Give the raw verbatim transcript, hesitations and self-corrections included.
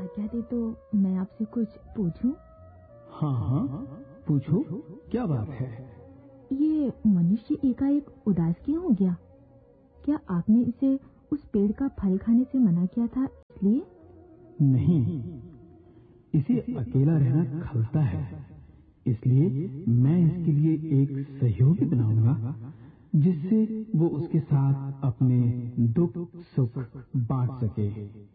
आज्ञा दे तो मैं आपसे कुछ पूछूं? हाँ हाँ पूछो, क्या बात है? ये मनुष्य एकाएक उदास क्यों हो गया? क्या आपने इसे उस पेड़ का फल खाने से मना किया था इसलिए? नहीं, इसे अकेला रहना खलता है, इसलिए मैं इसके लिए एक सहयोगी बनाऊंगा जिससे वो उसके साथ अपने दुख सुख बांट सके।